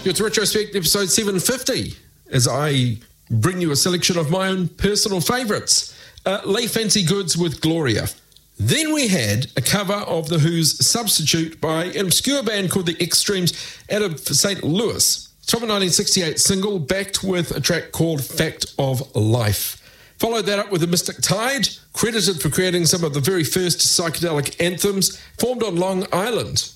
It's Retrospect episode 750 as I bring you a selection of my own personal favourites. Lay Fancy Goods with Gloria. Then we had a cover of The Who's Substitute by an obscure band called The Extremes out of St. Louis. It's from a 1968 single backed with a track called Fact of Life. Followed that up with The Mystic Tide, credited for creating some of the very first psychedelic anthems, formed on Long Island.